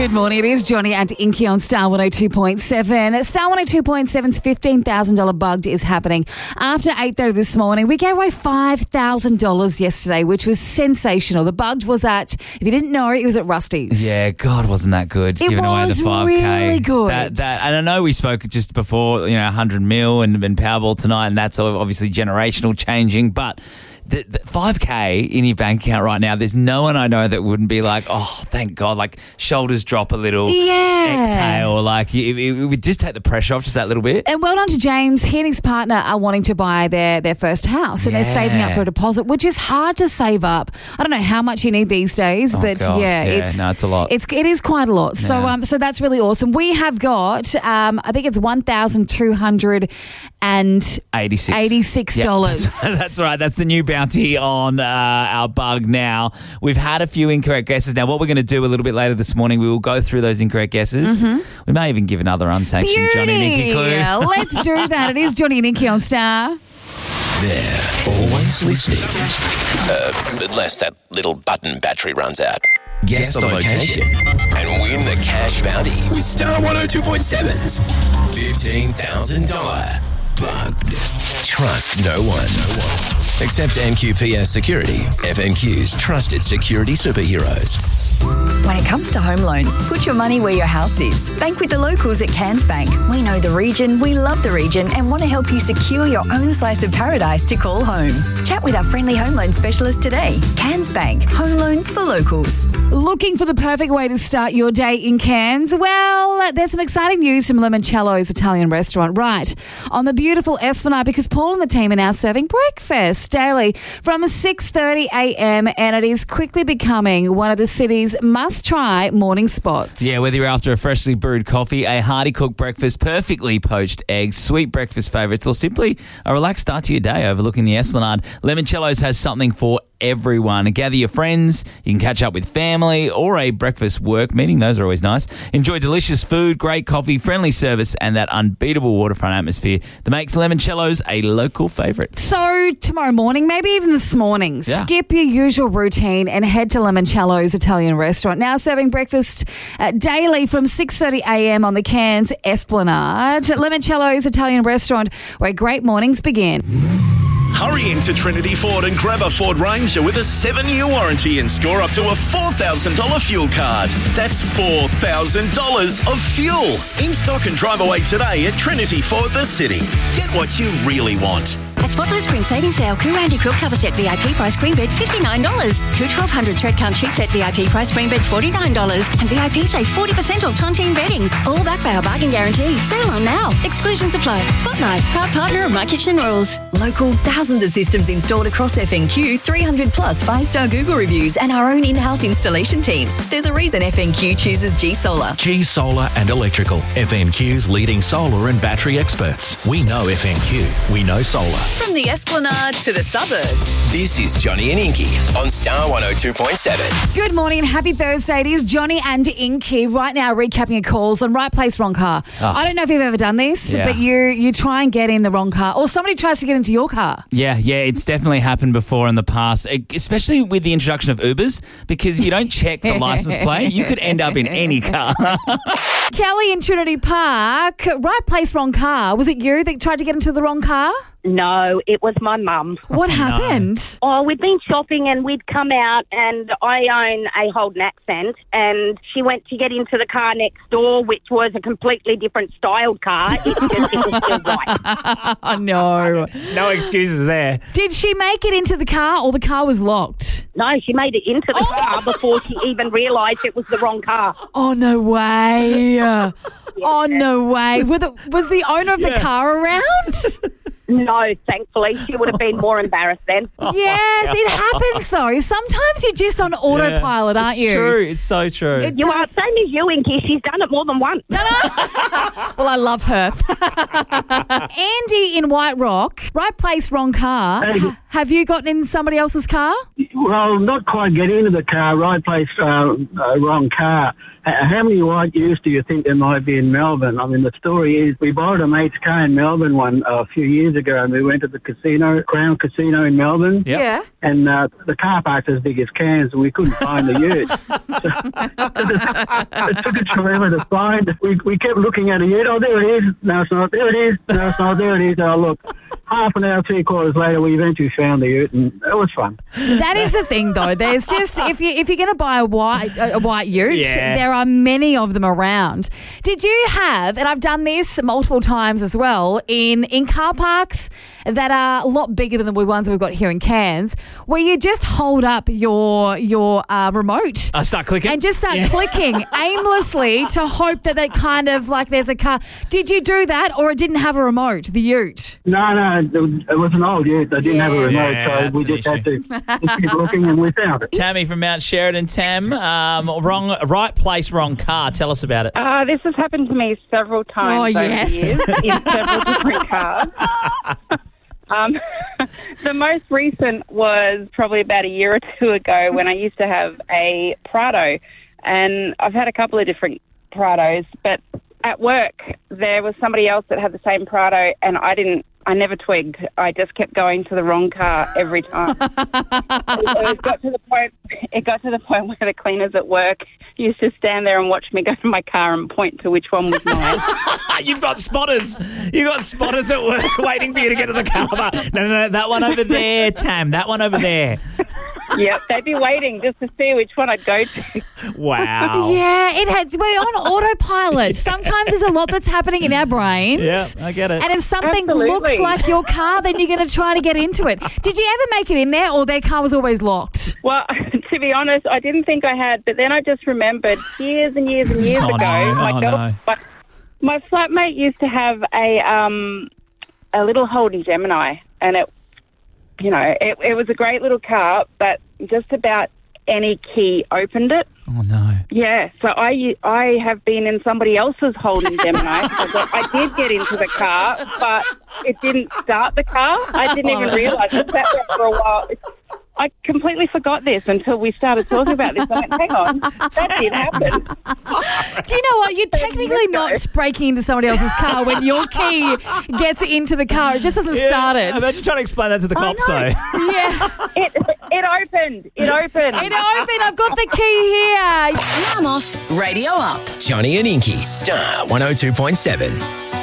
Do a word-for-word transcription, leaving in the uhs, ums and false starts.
Good morning. It is Johnny and Inky on Star one oh two point seven. Star one oh two point seven's fifteen thousand dollars Bugged is happening after eight thirty this morning. We gave away five thousand dollars yesterday, which was sensational. The Bugged was at, if you didn't know, it was at Rusty's. Yeah, God, wasn't that good? It Giving away was the five K. really good. That, that, and I know we spoke just before, you know, one hundred mil and, and Powerball tonight, and that's obviously generational changing, but the, the five K in your bank account right now, there's no one I know that wouldn't be like, oh, thank God, like shoulders drop a little, Yeah. exhale, like it, it, it would just take the pressure off just that little bit. And well done to James. He and his partner are wanting to buy their, their first house, and Yeah. they're saving up for a deposit, which is hard to save up. I don't know how much you need these days, Oh, but gosh, yeah, yeah, it's no, it's a lot. It's it is quite a lot. So Yeah. um, so that's really awesome. We have got um, I think it's one thousand two hundred and eighty-six eighty-six dollars. Yep, that's, that's right. That's the new bounty on uh, our bug now. We've had a few incorrect guesses. Now, what we're going to do a little bit later this morning, we will go through those incorrect guesses. Mm-hmm. We may even give another unsanctioned Beauty. Johnny and Inky clue. Yeah, let's do that. It is Johnny and Inky on Star. They're always listening. Uh, unless that little button battery runs out. Guess the location and win the cash bounty with Star one oh two point seven's fifteen thousand dollars Bugged. Trust no one. No one. Except N Q P S Security, F N Q's trusted security superheroes. When it comes to home loans, put your money where your house is. Bank with the locals at Cairns Bank. We know the region, we love the region, and want to help you secure your own slice of paradise to call home. Chat with our friendly home loan specialist today. Cairns Bank. Home loans for locals. Looking for the perfect way to start your day in Cairns? Well, there's some exciting news from Limoncello's Italian restaurant right on the beautiful Esplanade, because Paul and the team are now serving breakfast daily from six thirty a.m. and it is quickly becoming one of the city's must-try morning spots. Yeah, whether you're after a freshly brewed coffee, a hearty cooked breakfast, perfectly poached eggs, sweet breakfast favourites, or simply a relaxed start to your day overlooking the Esplanade, Limoncello's has something for everyone. Gather your friends, you can catch up with family, or a breakfast work meeting. Those are always nice. Enjoy delicious food, great coffee, friendly service, and that unbeatable waterfront atmosphere that makes Limoncello's a local favourite. So tomorrow morning, maybe even this morning, Yeah. skip your usual routine and head to Limoncello's Italian restaurant. Now serving breakfast uh, daily from six thirty a.m. on the Cairns Esplanade. Limoncello's Italian restaurant, where great mornings begin. Hurry into Trinity Ford and grab a Ford Ranger with a seven-year warranty and score up to a four thousand dollars fuel card. That's four thousand dollars of fuel. In stock and drive away today at Trinity Ford the City. Get what you really want. At Spotlight Spring Savings Sale, Coo Andy Quilt Cover Set V I P price Queen Bed fifty-nine dollars. Coo twelve hundred Thread Count Sheet Set V I P price Queen Bed forty-nine dollars. And V I P save forty percent off Tontine bedding. All backed by our bargain guarantee. Sale on now. Exclusions apply. Spotlight, proud partner of My Kitchen Rules. Local, thousands of systems installed across F N Q, three hundred plus five-star Google reviews, and our own in-house installation teams. There's a reason F N Q chooses G Solar. G Solar and Electrical, F N Q's leading solar and battery experts. We know F N Q. We know solar. From the Esplanade to the suburbs. This is Johnny and Inky on Star one oh two point seven. Good morning and happy Thursday. It is Johnny and Inky right now recapping your calls on right place, wrong car. Oh. I don't know if you've ever done this, Yeah. but you you try and get in the wrong car, or somebody tries to get into your car. Yeah, yeah, it's definitely happened before in the past, e- especially with the introduction of Ubers, because you don't check the license plate. You could end up in any car. Kelly in Trinity Park, right place, wrong car. Was it you that tried to get into the wrong car? No, it was my mum. What happened? Oh, we'd been shopping and we'd come out, and I own a Holden Accent, and she went to get into the car next door, which was a completely different styled car. It just it was still right. Oh, no. No excuses there. Did she make it into the car, or the car was locked? No, she made it into the car before she even realised it was the wrong car. Oh, no way. Oh, no way. Were the, was the owner of the car around? No, thankfully. She would have been more embarrassed then. Yes, it happens though. Sometimes you're just on autopilot, aren't it's you? True, it's so true. It You does. are, same as you, Inky. She's done it more than once. Well, I love her. Andy in White Rock, right place, wrong car. Hey. Have you gotten in somebody else's car? Well, not quite get into the car, right place, uh, uh, wrong car. H- How many white youths do you think there might be in Melbourne? I mean, the story is we borrowed a mate's car in Melbourne one uh, a few years ago, and we went to the casino, Crown Casino in Melbourne. Yep. Yeah. and uh, the car park's as big as Cairns, and we couldn't find the ute. So, it took us forever to find. We we kept looking at a ute. Oh, there it is. No, it's not. There it is. No, it's not. There it is. Oh, look. Half an hour, three quarters later, we eventually found the ute, and it was fun. That is the thing, though. There's just if you if you're going to buy a white a, a white ute, Yeah. there are many of them around. Did you have? And I've done this multiple times as well in in car parks that are a lot bigger than the ones we've got here in Cairns, where you just hold up your your uh, remote. I start clicking. And just start Yeah. clicking aimlessly to hope that they kind of like there's a car. Did you do that, or it didn't have a remote? The ute. No, no, it was an old ute. They didn't have a remote, Yeah, so we that's just an had to just keep looking, and we found it. Tammy from Mount Sheridan. Tam, um, wrong, right place, wrong car. Tell us about it. Uh, this has happened to me several times Oh, over yes. the years in several different cars. Um, the most recent was probably about a year or two ago when I used to have a Prado, and I've had a couple of different Prados, but at work there was somebody else that had the same Prado, and I didn't. I never twigged. I just kept going to the wrong car every time. it, it got to the point. It got to the point where the cleaners at work used to stand there and watch me go to my car and point to which one was mine. You've got spotters. You've got spotters at work waiting for you to get to the car park. No, no, no, that one over there, Tam. That one over there. Yep, they'd be waiting just to see which one I'd go to. Wow. Yeah, it has. We're on autopilot. Sometimes there's a lot that's happening in our brains. Yeah, I get it. And if something Absolutely. looks like your car, then you're going to try to get into it. Did you ever make it in there, or their car was always locked? Well, to be honest, I didn't think I had, but then I just remembered years and years and years Oh, ago, no. my, Oh, girl, no. my, my flatmate used to have a um, a little Holden Gemini, and it, you know, it, it was a great little car, but just about any key opened it. Oh, no. Yeah, so I, I have been in somebody else's Holden Gemini. I, I did get into the car, but it didn't start the car. I didn't even realise. I sat there for a while. I completely forgot this until we started talking about this. I went, hang on, that did happen. Do you know what? You're technically not breaking into somebody else's car when your key gets into the car. It just doesn't start it. Imagine trying to explain that to the cops, though. Yeah. It, it opened. It opened. It opened. I've got the key here. Alarm off, radio up. Johnny and Inky, Star one oh two point seven.